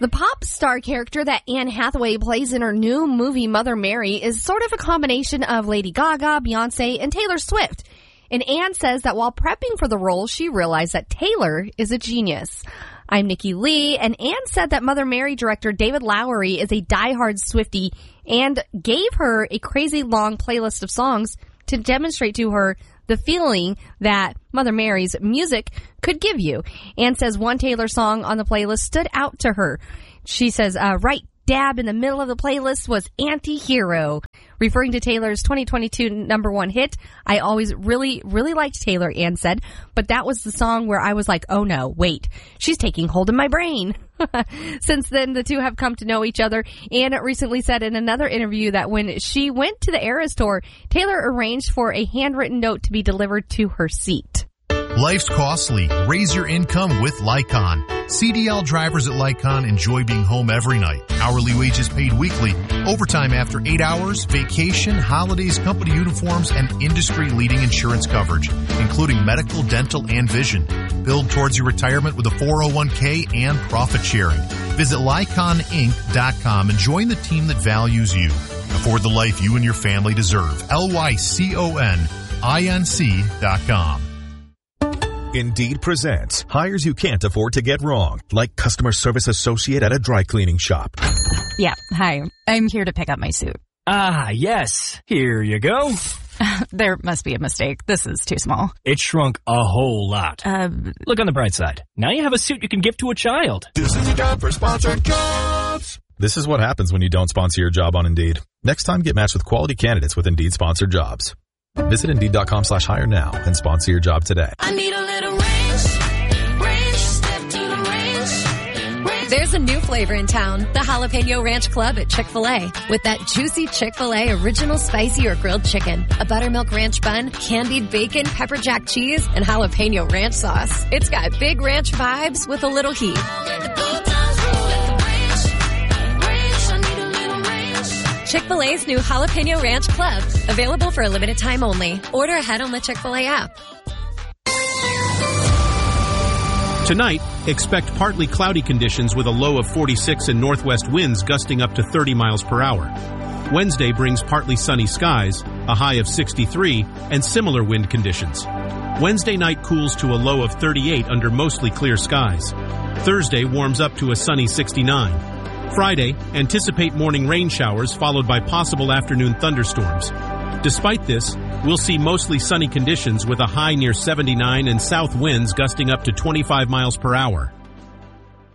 The pop star character that Anne Hathaway plays in her new movie Mother Mary is sort of a combination of Lady Gaga, Beyonce, and Taylor Swift. And Anne says that while prepping for the role, she realized that Taylor is a genius. I'm Nikki Lee, and Anne said that Mother Mary director David Lowery is a diehard Swiftie and gave her a crazy long playlist of songs to demonstrate to her the feeling that Mother Mary's music could give you. Anne says one Taylor song on the playlist stood out to her. She says, right dab in the middle of the playlist was Anti-Hero, referring to Taylor's 2022 number one hit. I always really liked Taylor, Anne said, but that was the song where I was like, oh no, wait, she's taking hold of my brain. Since then, the two have come to know each other. Anne recently said in another interview that when she went to the Eras Tour, Taylor arranged for a handwritten note to be delivered to her seat. Life's costly. Raise your income with Lycon. CDL drivers at Lycon enjoy being home every night. Hourly wages paid weekly, overtime after 8 hours, vacation, holidays, company uniforms, and industry-leading insurance coverage, including medical, dental, and vision. Build towards your retirement with a 401k and profit sharing. Visit LyconInc.com and join the team that values you. Afford the life you and your family deserve. LYCONINC.com. Indeed presents hires you can't afford to get wrong, like customer service associate at a dry cleaning shop. Yeah, hi. I'm here to pick up my suit. Ah, yes. Here you go. There must be a mistake. This is too small. It shrunk a whole lot. Look on the bright side. Now you have a suit you can give to a child. This is a job for Sponsored Jobs. This is what happens when you don't sponsor your job on Indeed. Next time, get matched with quality candidates with Indeed Sponsored Jobs. Visit Indeed.com/hire now and sponsor your job today. I need a little range, step to the range. There's a new flavor in town, the Jalapeno Ranch Club at Chick-fil-A. With that juicy Chick-fil-A original spicy or grilled chicken, a buttermilk ranch bun, candied bacon, pepper jack cheese, and jalapeno ranch sauce. It's got big ranch vibes with a little heat. Chick-fil-A's new Jalapeno Ranch Club. Available for a limited time only. Order ahead on the Chick-fil-A app. Tonight, expect partly cloudy conditions with a low of 46 and northwest winds gusting up to 30 miles per hour. Wednesday brings partly sunny skies, a high of 63, and similar wind conditions. Wednesday night cools to a low of 38 under mostly clear skies. Thursday warms up to a sunny 69. Friday, anticipate morning rain showers followed by possible afternoon thunderstorms. Despite this, we'll see mostly sunny conditions with a high near 79 and south winds gusting up to 25 miles per hour.